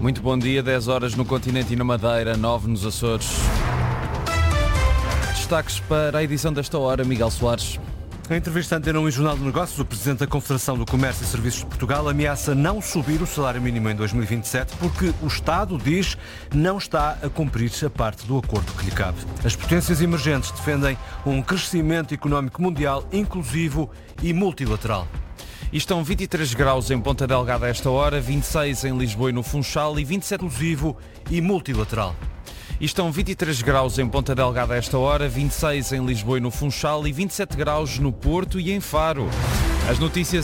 Muito bom dia, 10 horas no continente e na Madeira, 9 nos Açores. Destaques para a edição desta hora, Miguel Soares. A entrevista Antena 1 e Jornal de Negócios, o Presidente da Confederação do Comércio e Serviços de Portugal ameaça não subir o salário mínimo em 2027 porque o Estado, diz, não está a cumprir a parte do acordo que lhe cabe. As potências emergentes defendem um crescimento económico mundial inclusivo e multilateral. E estão 23 graus em Ponta Delgada a esta hora, 26 em Lisboa e no Funchal e 27 Inclusivo e multilateral. E estão 23 graus em Ponta Delgada a esta hora, 26 em Lisboa e no Funchal e 27 graus no Porto e em Faro. As notícias